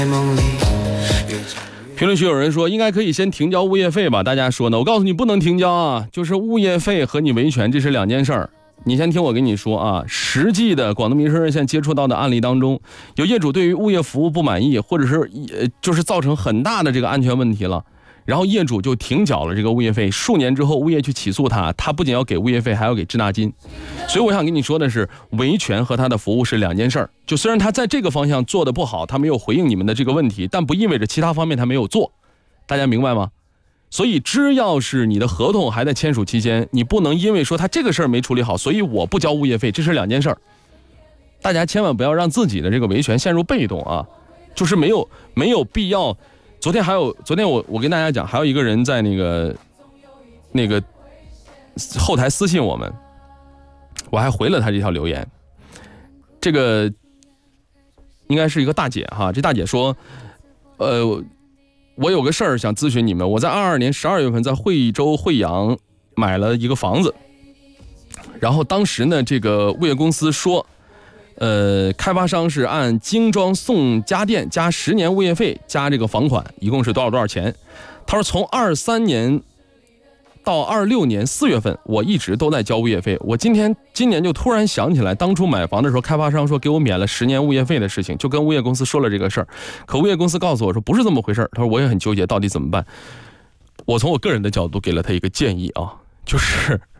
评论区有人说应该可以先停交物业费吧，大家说呢？我告诉你不能停交啊，就是物业费和你维权这是两件事儿。你先听我跟你说啊，实际的广东民生热线接触到的案例当中，有业主对于物业服务不满意，或者是就是造成很大的这个安全问题了，然后业主就停缴了这个物业费，数年之后物业去起诉他，他不仅要给物业费，还要给滞纳金。所以我想跟你说的是，维权和他的服务是两件事儿。就虽然他在这个方向做的不好，他没有回应你们的这个问题，但不意味着其他方面他没有做，大家明白吗？所以只要是你的合同还在签署期间，你不能因为说他这个事儿没处理好，所以我不交物业费，这是两件事儿。大家千万不要让自己的这个维权陷入被动啊，就是没有必要。昨天我跟大家讲，还有一个人在那个后台私信我们，我还回了他这条留言。这个应该是一个大姐哈，这大姐说，我有个事儿想咨询你们。我在22年12月份在惠州惠阳买了一个房子，然后当时呢，这个物业公司说，开发商是按精装送家电加10年物业费加这个房款，一共是多少钱？他说从23年到26年4月份，我一直都在交物业费。我今年就突然想起来，当初买房的时候，开发商说给我免了10年物业费的事情，就跟物业公司说了这个事儿。可物业公司告诉我说不是这么回事儿。他说我也很纠结，到底怎么办？我从我个人的角度给了他一个建议啊，就是